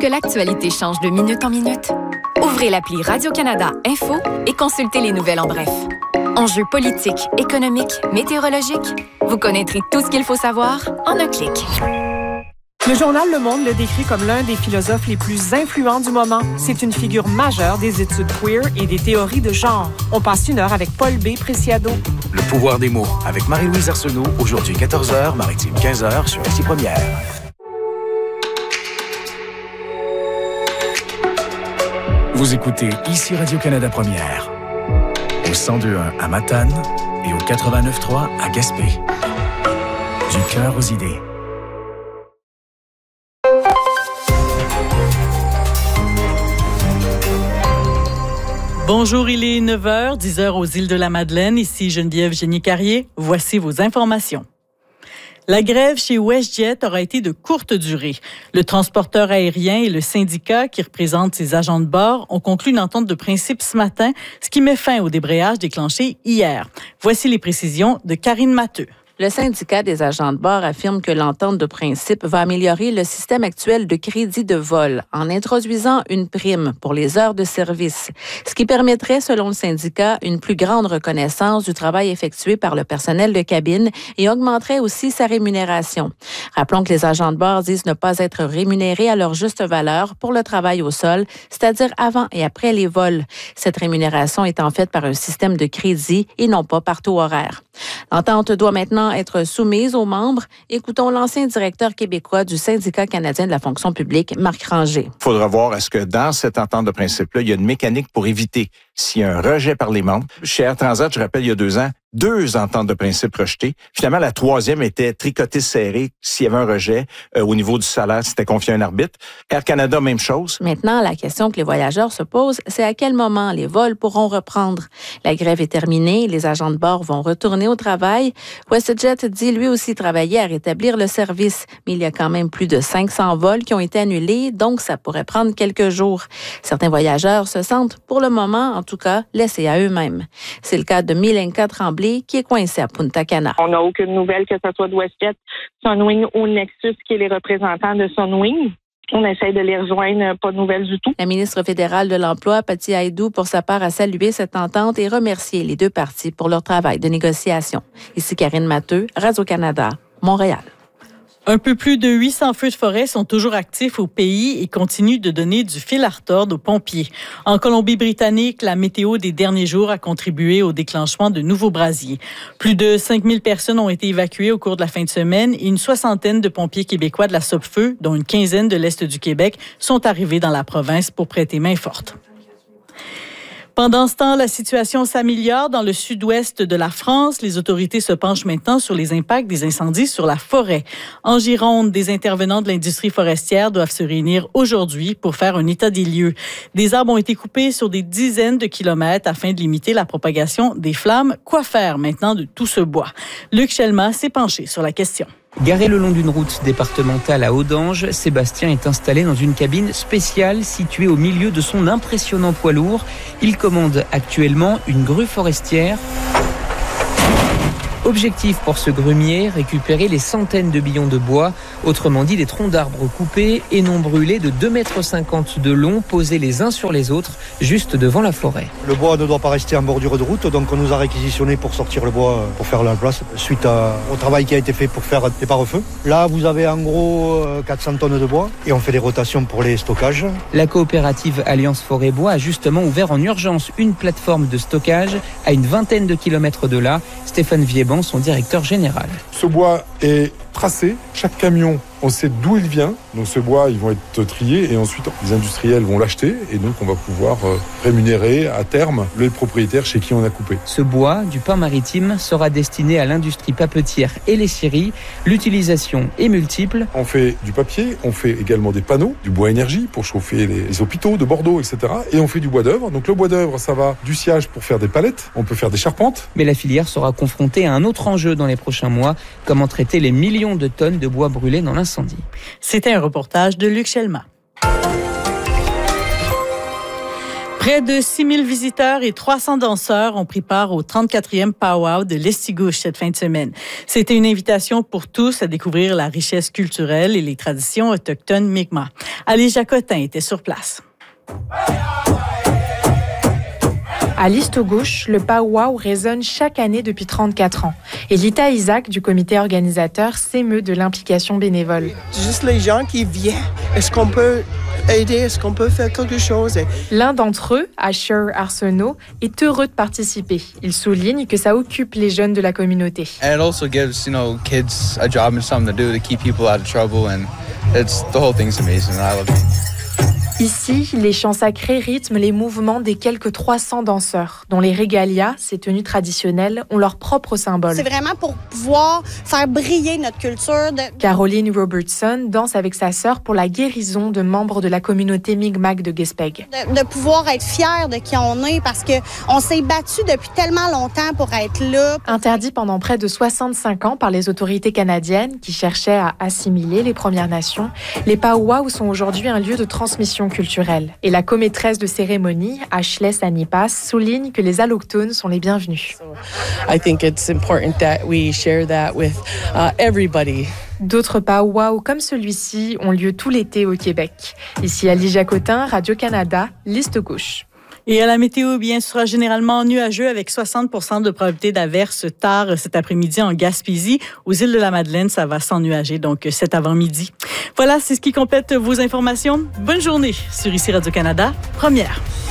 que l'actualité change de minute en minute? Ouvrez l'appli Radio-Canada Info et consultez les nouvelles en bref. Enjeux politiques, économiques, météorologiques, vous connaîtrez tout ce qu'il faut savoir en un clic. Le journal Le Monde le décrit comme l'un des philosophes les plus influents du moment. C'est une figure majeure des études queer et des théories de genre. On passe une heure avec Paul B. Preciado. Le pouvoir des mots avec Marie-Louise Arsenault, aujourd'hui 14h, Maritime 15h sur Ici Première. Vous écoutez Ici Radio-Canada Première, au 102.1 à Matane et au 89.3 à Gaspé. Du cœur aux idées. Bonjour, il est 9h, 10h aux îles de la Madeleine. Ici Geneviève Génie-Carrier. Voici vos informations. La grève chez WestJet aura été de courte durée. Le transporteur aérien et le syndicat qui représente ses agents de bord ont conclu une entente de principe ce matin, ce qui met fin au débrayage déclenché hier. Voici les précisions de Karine Matteux. Le syndicat des agents de bord affirme que l'entente de principe va améliorer le système actuel de crédit de vol en introduisant une prime pour les heures de service, ce qui permettrait, selon le syndicat, une plus grande reconnaissance du travail effectué par le personnel de cabine et augmenterait aussi sa rémunération. Rappelons que les agents de bord disent ne pas être rémunérés à leur juste valeur pour le travail au sol, c'est-à-dire avant et après les vols. Cette rémunération étant faite par un système de crédit et non pas par taux horaire. L'entente doit maintenant être soumise aux membres. Écoutons l'ancien directeur québécois du syndicat canadien de la fonction publique, Marc Ranger. Il faudra voir est-ce que dans cette entente de principe-là, il y a une mécanique pour éviter s'il y a un rejet par les membres. Chez Air Transat, je rappelle, il y a 2 ans, 2 ententes de principe rejetées. Finalement, la 3e était tricotée serrée s'il y avait un rejet. Au niveau du salaire, c'était confié à un arbitre. Air Canada, même chose. Maintenant, la question que les voyageurs se posent, c'est à quel moment les vols pourront reprendre. La grève est terminée, les agents de bord vont retourner au travail. WestJet dit lui aussi travailler à rétablir le service, mais il y a quand même plus de 500 vols qui ont été annulés, donc ça pourrait prendre quelques jours. Certains voyageurs se sentent, pour le moment, en tout cas, laissés à eux-mêmes. C'est le cas de Milenka Tremblay, qui est coincée à Punta Cana. On n'a aucune nouvelle, que ce soit de WestJet, Sunwing ou Nexus, qui est les représentants de Sunwing. On essaie de les rejoindre, pas de nouvelles du tout. La ministre fédérale de l'Emploi, Patty Aydou, pour sa part, a salué cette entente et remercié les 2 parties pour leur travail de négociation. Ici Karine Matteux, Radio-Canada, Montréal. Un peu plus de 800 feux de forêt sont toujours actifs au pays et continuent de donner du fil à retordre aux pompiers. En Colombie-Britannique, la météo des derniers jours a contribué au déclenchement de nouveaux brasiers. Plus de 5000 personnes ont été évacuées au cours de la fin de semaine et une 60aine de pompiers québécois de la Sopfeu, dont une 15aine de l'Est du Québec, sont arrivés dans la province pour prêter main forte. Pendant ce temps, la situation s'améliore dans le sud-ouest de la France. Les autorités se penchent maintenant sur les impacts des incendies sur la forêt. En Gironde, des intervenants de l'industrie forestière doivent se réunir aujourd'hui pour faire un état des lieux. Des arbres ont été coupés sur des dizaines de kilomètres afin de limiter la propagation des flammes. Quoi faire maintenant de tout ce bois? Luc Schelma s'est penché sur la question. Garé le long d'une route départementale à Audange, Sébastien est installé dans une cabine spéciale située au milieu de son impressionnant poids lourd. Il commande actuellement une grue forestière. Objectif pour ce grumier, récupérer les centaines de billons de bois, autrement dit des troncs d'arbres coupés et non brûlés de 2,50 m de long, posés les uns sur les autres, juste devant la forêt. Le bois ne doit pas rester en bordure de route, donc on nous a réquisitionné pour sortir le bois, pour faire la place, suite au travail qui a été fait pour faire des pare-feux. Là, vous avez en gros 400 tonnes de bois et on fait des rotations pour les stockages. La coopérative Alliance Forêt-Bois a justement ouvert en urgence une plateforme de stockage à une vingtaine de kilomètres de là. Stéphane Viéban, son directeur général. Ce bois est tracé, chaque camion, on sait d'où il vient, donc ce bois, ils vont être triés et ensuite les industriels vont l'acheter et donc on va pouvoir rémunérer à terme les propriétaires chez qui on a coupé. Ce bois, du pin maritime, sera destiné à l'industrie papetière et les scieries. L'utilisation est multiple. On fait du papier, on fait également des panneaux, du bois énergie pour chauffer les hôpitaux de Bordeaux, etc. Et on fait du bois d'œuvre. Donc le bois d'œuvre, ça va du sciage pour faire des palettes, on peut faire des charpentes. Mais la filière sera confrontée à un autre enjeu dans les prochains mois, comment traiter les millions de tonnes de bois brûlés dans l'incendie. C'était un reportage de Luc Schelma. Près de 6 000 visiteurs et 300 danseurs ont pris part au 34e Powwow de Lestigouche cette fin de semaine. C'était une invitation pour tous à découvrir la richesse culturelle et les traditions autochtones Mi'kmaq. Alice Jacotin était sur place. À Listegouche, le Powwow résonne chaque année depuis 34 ans. Et Lita Isaac du comité organisateur s'émeut de l'implication bénévole. Juste les gens qui viennent, est-ce qu'on peut aider, est-ce qu'on peut faire quelque chose? L'un d'entre eux, Asher Arsenault, est heureux de participer. Il souligne que ça occupe les jeunes de la communauté. And it also gives, kids a job and something to do to keep people out of trouble, and the whole thing's amazing. I love it. Ici, les chants sacrés rythment les mouvements des quelques 300 danseurs, dont les régalias, ces tenues traditionnelles, ont leur propre symbole. C'est vraiment pour pouvoir faire briller notre culture. Caroline Robertson danse avec sa sœur pour la guérison de membres de la communauté Mi'kmaq de Gaspé. De pouvoir être fiers de qui on est, parce qu'on s'est battu depuis tellement longtemps pour être là. Interdit pendant près de 65 ans par les autorités canadiennes qui cherchaient à assimiler les Premières Nations, les powwows sont aujourd'hui un lieu de transmission culturelle. Et la commaîtresse de cérémonie, Ashley Sanipas, souligne que les allochtones sont les bienvenus. I think it's important that we share that with everybody. D'autres powwows comme celui-ci ont lieu tout l'été au Québec. Ici Alice Jacotin, Radio-Canada, Listegouche. Et à la météo, bien, ce sera généralement nuageux avec 60% de probabilité d'averse tard cet après-midi en Gaspésie. Aux îles de la Madeleine, ça va s'ennuager, donc cet avant-midi. Voilà, c'est ce qui complète vos informations. Bonne journée sur ici Radio-Canada, première.